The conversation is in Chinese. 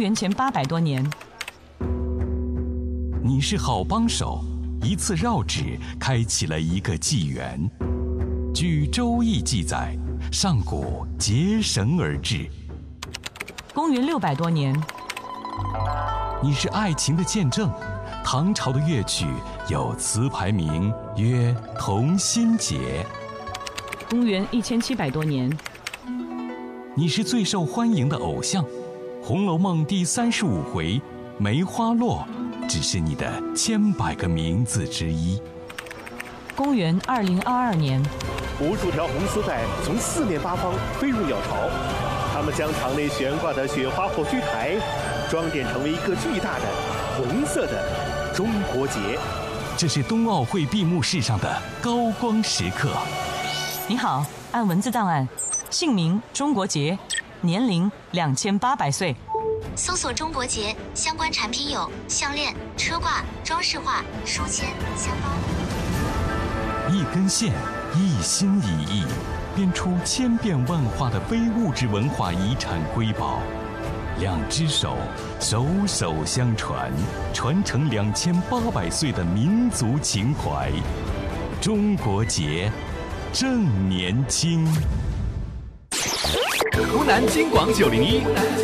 元前800多年。 你是好帮手，一次绕指开启了一个纪元。据《周易》记载，上古结绳而治。 公元600多年。 你是爱情的见证，唐朝的乐曲有词牌名曰《同心结》。 公元1700多年。 你是最受欢迎的偶像，《红楼梦》第35回梅花落只是你的千百个名字之一。 公元2022年。 无数条红丝带从四面八方飞入鸟巢，它们将场内悬挂的雪花火炬台装点成为一个巨大的红色的中国结。 这是冬奥会闭幕式上的高光时刻。 你好，按文字档案，姓名中国结，年龄2800岁。 搜索中国结相关产品有项链、车挂、装饰画、书签、箱包。 一根线，一心一意，编出千变万化的非物质文化遗产瑰宝。两只手，手手相传，传承2800岁的民族情怀。中国结，正年轻。 湖南金广901。